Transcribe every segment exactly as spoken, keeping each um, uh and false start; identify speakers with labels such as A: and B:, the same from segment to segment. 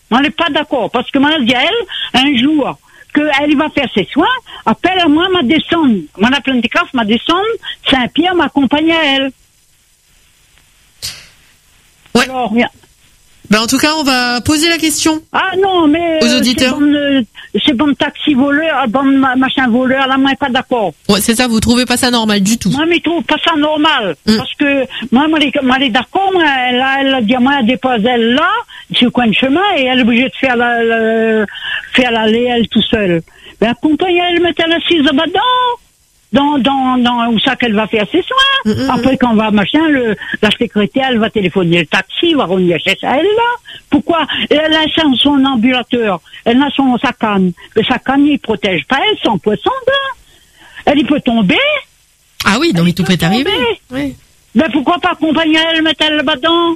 A: Moi, elle n'est pas d'accord. Parce que moi, elle dit à elle, un jour, qu'elle va faire ses soins, appelle-moi, m'a descendre. Moi, la pleine de caf, m'a descendre, Saint-Pierre m'accompagne à elle.
B: Ouais.
A: Alors, bien.
B: Ben, en tout cas, on va poser la question.
A: Ah non, mais
B: aux auditeurs.
A: C'est bon, euh, c'est bon taxi voleur, bon ma- machin voleur, là, moi, je suis pas d'accord.
B: Ouais, c'est ça, vous trouvez pas ça normal du tout.
A: Moi, je trouve pas ça normal.
B: Mm.
A: Parce que, moi, moi, elle est- moi, elle est d'accord, moi, elle a, elle a dit à moi, elle dépose elle là, sur le coin de chemin, et elle est obligée de faire la, la faire l'aller, elle, tout seule. Ben, accompagne elle, mettez-elle assise là-bas dans, dans, dans, où ça qu'elle va faire ses soins.
B: Mm, mm,
A: Après, quand on va, machin, le, la secrétaire, elle va téléphoner le taxi, va revenir chez elle, là. Pourquoi? Elle a son, son ambulateur. Elle a son, sa canne. Mais sa canne, il protège pas elle, son poisson, là. Elle, il peut tomber.
B: Ah oui, non, mais tout peut
A: tomber.
B: arriver. Oui.
A: Ben, pourquoi pas accompagner elle, mettre elle là-bas dedans?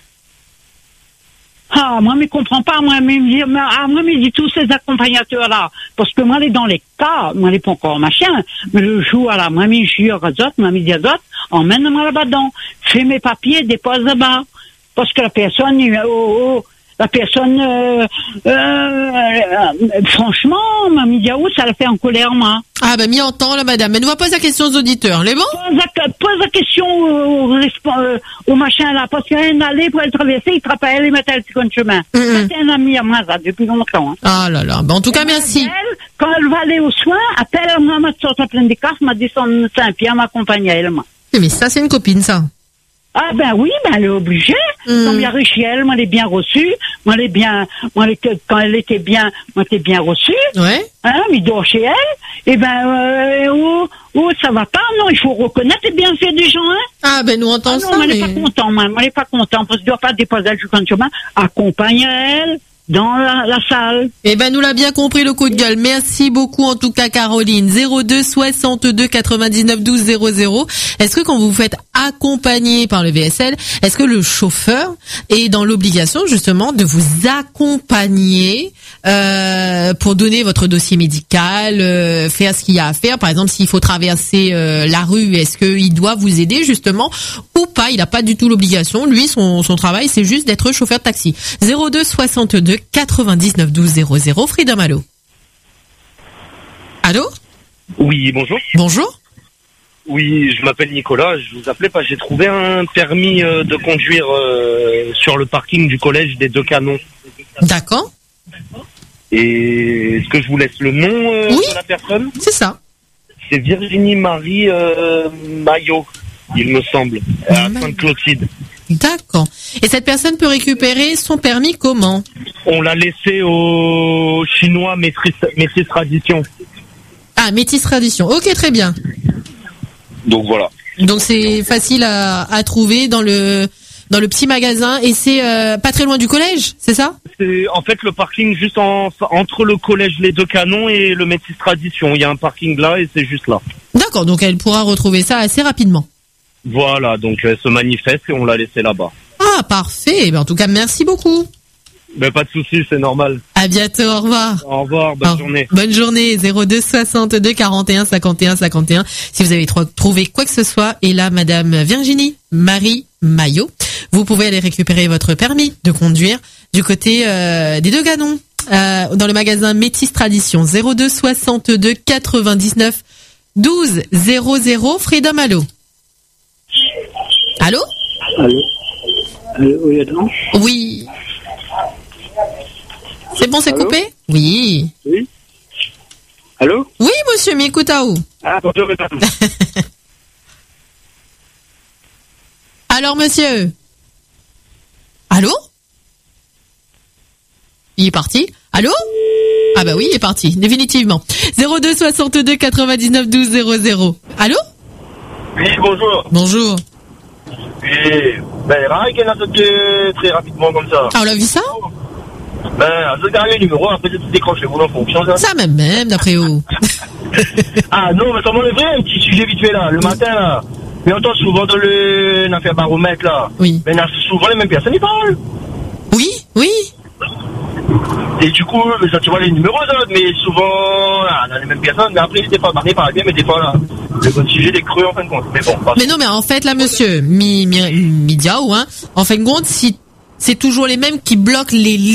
A: Ah, moi, je comprends pas, moi, mais me dire, mais, ah, moi, me dit tous ces accompagnateurs-là. Parce que moi, elle est dans les cas, moi, elle est pas encore machin, mais le jour, là, moi, je jure à Zot, moi, je dis à Zot, emmène-moi là-bas dedans. Fais mes papiers, dépose là-bas. Parce que la personne, oh, oh, la personne, euh, euh, euh, franchement, ma médiaou, ça la fait en colère, moi.
B: Ah, ben, mis en temps, là, madame. Elle nous va poser la question aux auditeurs. Les bons?
A: Pose la, pose la question au, au, euh, au machin, là, parce qu'il y a un aller pour elle traverser, il te rappelle, il met elle sur le chemin.
B: Mm-hmm.
A: C'est un ami à moi, ça, depuis longtemps, hein.
B: Ah là là. Ben, en tout cas, merci.
A: Elle, quand elle va aller aux soins, appelle-moi, m'a sorti plein de cartes, m'a descendu Saint-Pierre, m'accompagne à elle, moi.
B: Mais ça, c'est une copine, ça.
A: Ah ben oui, ben elle est obligée.
B: Mm.
A: Comme il y a Richiel, moi elle est bien reçue. Moi elle est bien, moi elle était, quand elle était bien, moi elle était bien reçue.
B: Ouais.
A: Hein, mais il dort chez elle. Et ben, euh, oh, oh, ça va pas, non, il faut reconnaître les bienfaits des gens, hein.
B: Ah, ben, nous entendons
A: Ah non,
B: ça,
A: moi elle
B: mais...
A: est pas content, moi, moi elle est pas content, parce qu'il doit pas déposer le chemin de chemin. Accompagne elle dans la, la salle.
B: Eh ben, nous l'a bien compris, le coup de gueule. Merci beaucoup, en tout cas, Caroline. zéro deux soixante-deux quatre-vingt-dix-neuf douze zéro zéro. Est-ce que quand vous vous faites accompagner par le V S L, est-ce que le chauffeur est dans l'obligation, justement, de vous accompagner, euh, pour donner votre dossier médical, euh, faire ce qu'il y a à faire? Par exemple, s'il faut traverser, euh, la rue, est-ce qu'il doit vous aider, justement, ou pas? Il n'a pas du tout l'obligation. Lui, son, son travail, c'est juste d'être chauffeur de taxi. zéro deux soixante-deux quatre-vingt-dix-neuf douze zéro zéro. Freedom, allô? Allô?
C: Oui, bonjour.
B: Bonjour.
C: Oui, je m'appelle Nicolas. Je vous appelais parce que j'ai trouvé un permis euh, de conduire euh, sur le parking du collège des Deux Canons.
B: D'accord.
C: Et est-ce que je vous laisse le nom euh,
B: Oui.
C: de la personne?
B: C'est ça.
C: C'est Virginie Marie euh, Maillot, il me semble, à
B: Maillot.
C: Sainte-Clotilde.
B: D'accord. Et cette personne peut récupérer son permis comment?
C: On l'a laissé au chinois maîtrise, maîtrise tradition.
B: Ah, métis tradition. Ok, très bien.
C: Donc voilà.
B: Donc c'est facile à, à trouver dans le dans le petit magasin et c'est euh, pas très loin du collège, c'est ça?
C: C'est en fait le parking juste en, entre le collège Les Deux Canons et le Métis Tradition. Il y a un parking là et c'est juste là.
B: D'accord, donc elle pourra retrouver ça assez rapidement.
C: Voilà, donc elle se manifeste et on l'a laissé là-bas.
B: Ah, parfait. Ben, en tout cas, merci beaucoup.
C: Mais pas de soucis, c'est normal.
B: À bientôt, au revoir.
C: Au revoir, bonne
B: Au-
C: journée.
B: Bonne journée. zéro deux soixante-deux quarante et un cinquante et un cinquante et un. Si vous avez tro- trouvé quoi que ce soit, et là, madame Virginie Marie Maillot, vous pouvez aller récupérer votre permis de conduire du côté euh, des Deux Canons, euh, dans le magasin Métis Tradition. zéro deux soixante-deux quatre-vingt-dix-neuf douze zéro zéro. Freedom, allô? Allô?
D: Allô? Allô, oui, attends.
B: Oui. C'est bon, c'est
D: Allô?
B: coupé? Oui.
D: Oui? Allô?
B: Oui, monsieur, mais écoute à où?
D: Ah, bonjour, madame.
B: Alors, monsieur? Allô? Il est parti? Allô? Ah bah oui, il est parti, définitivement. zéro deux soixante-deux quatre-vingt-dix-neuf douze zéro zéro. Allô?
C: Oui, bonjour.
B: Bonjour.
C: Et, ben, rare qu'il y en a sauté très rapidement comme ça.
B: Ah, on l'a vu ça?
C: Ben, ce dernier numéro, après tout décroche, vous en fonction, ça.
B: Ça même, même, d'après où?
C: Ah non, mais comment le vrai, un petit sujet vite fait là, le matin là. Mais on entend souvent dans le, l'affaire baromètre là.
B: Oui.
C: Mais là, souvent les mêmes personnes ils parlent.
B: Oui, oui.
C: Et du coup, ça, tu vois les numéros d'autres, mais souvent, ah, dans les mêmes personnes, mais après, des fois, parler par bien, mais des fois, là, le bon sujet, des creux en fin de compte. Mais bon, pas
B: Mais non, mais en fait, là, monsieur, mi, mi, Midiaou, hein, en fin de compte, si c'est toujours les mêmes qui bloquent les